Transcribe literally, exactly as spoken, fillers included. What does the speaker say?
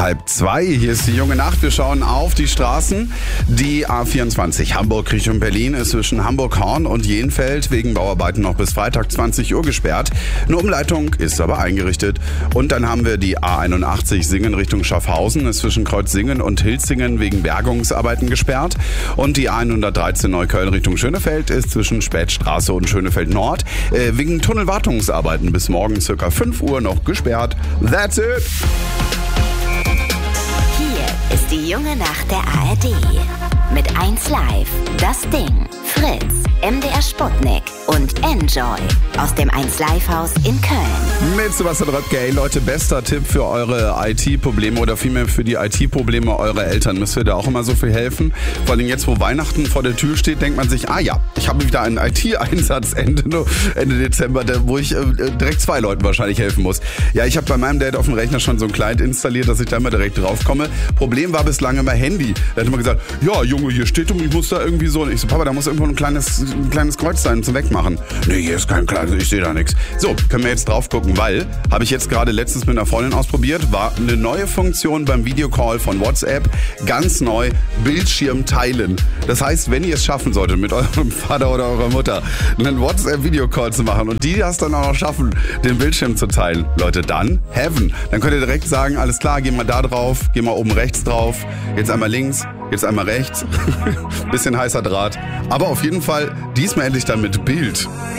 halb zwei. Hier ist die junge Nacht. Wir schauen auf die Straßen. Die A vierundzwanzig Hamburg Richtung Berlin ist zwischen Hamburg-Horn und Jenfeld wegen Bauarbeiten noch bis Freitag zwanzig Uhr gesperrt. Eine Umleitung ist aber eingerichtet. Und dann haben wir die A einundachtzig Singen Richtung Schaffhausen ist zwischen Kreuzsingen und Hilsingen wegen Bergungsarbeiten gesperrt. Und die A hundertdreizehn Neukölln Richtung Schönefeld ist zwischen Spätstraße und Schönefeld Nord äh, wegen Tunnelwartungsarbeiten bis morgen circa fünf Uhr noch gesperrt. That's it! Hier ist die junge Nacht der A R D. Mit eins Live, das Ding, Fritz, M D R Sputnik und Enjoy aus dem eins Live Haus in Köln. Mit Sebastian Röpke. Hey Leute, bester Tipp für eure I T-Probleme oder vielmehr für die I T-Probleme eurer Eltern. Müsst ihr da auch immer so viel helfen? Vor allem jetzt, wo Weihnachten vor der Tür steht, denkt man sich, ah ja, ich habe wieder einen I T-Einsatz Ende, Ende Dezember, wo ich äh, direkt zwei Leuten wahrscheinlich helfen muss. Ja, ich habe bei meinem Dad auf dem Rechner schon so ein Client installiert, dass ich da mal direkt drauf komme. Problem war bislang immer Handy. Da hat immer gesagt, ja Junge, hier steht und ich muss da irgendwie so. Und ich so, Papa, da muss irgendwo ein kleines, ein kleines Kreuz sein zum Wegmachen. Nee, hier ist kein kleines, ich sehe da nichts. So, können wir jetzt drauf gucken, weil, habe ich jetzt gerade letztens mit einer Freundin ausprobiert, war eine neue Funktion beim Videocall von WhatsApp, ganz neu, Bildschirm teilen. Das heißt, wenn ihr es schaffen solltet, mit eurem Vater oder eurer Mutter einen WhatsApp-Videocall zu machen und die das dann auch noch schaffen, den Bildschirm zu teilen, Leute, dann heaven. Dann könnt ihr direkt sagen, alles klar, geh mal da drauf, geh mal oben rechts drauf, jetzt einmal links, jetzt einmal rechts. Bisschen heißer Draht. Aber auf jeden Fall diesmal endlich dann mit Bild.